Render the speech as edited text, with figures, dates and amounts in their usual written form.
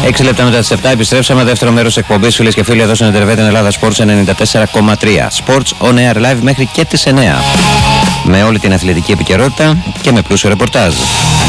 6 λεπτά μετά τις 7 επιστρέψαμε. Δεύτερο μέρος εκπομπής, φίλες και φίλοι, εδώ στον Εντερβέτεν Ελλάδα Sports 94,3. Sports on air live μέχρι και τις 9. Με όλη την αθλητική επικαιρότητα και με πλούσιο ρεπορτάζ.